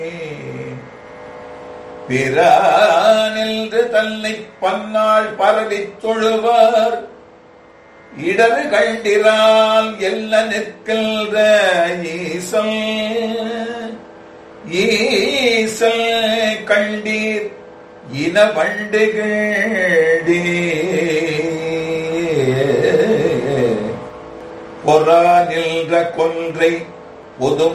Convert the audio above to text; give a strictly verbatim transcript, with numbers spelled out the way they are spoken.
பிறானின்று தன்னை பன்னாள் பரவித் தொழுவார் இடரு கண்டிரால் எல்ல நிற்கின்ற ஈசல் ஈசல் கண்டீர் இன வண்டுகளே பொறா நின்ற கொன்றை பொது